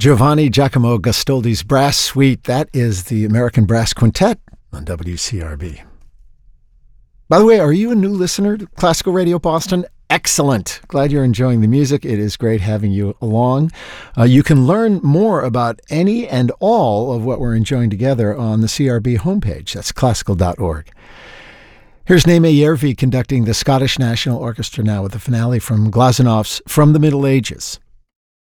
Giovanni Giacomo Gastoldi's Brass Suite. That is the American Brass Quintet on WCRB. By the way, are you a new listener to Classical Radio Boston? Excellent. Glad you're enjoying the music. It is great having you along. You can learn more about any and all of what we're enjoying together on the CRB homepage. That's classical.org. Here's Naime Järvi conducting the Scottish National Orchestra now with the finale from Glasenov's From the Middle Ages.